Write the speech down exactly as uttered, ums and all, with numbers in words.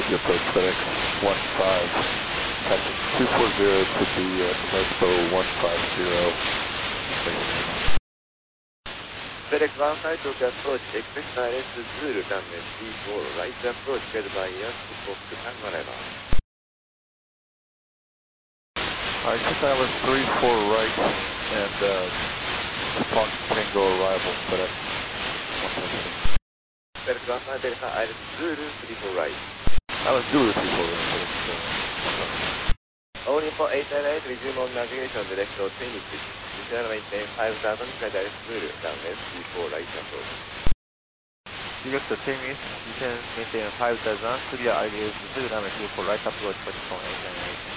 Yankee approach FedEx one five, taxi two four zero to be at Expo one five zero. FedEx one five to approach, expect direct Zulu runway three four, right approach get by us to post to Tangareva. Alright, six Island three four right, and uh, Fox Tango arrival, FedEx one five zero. FedEx one five Delta Island Zulu three four right. Island Zulu three four right, FedEx uh, Only for eight nine eight, resume on navigation direct or Trinity. Return maintain five thousand, direct Zulu, runway three four right approach. You got the same is, you can maintain five thousand, clear I V S Zulu, runway three four right approach, position eight nine eight.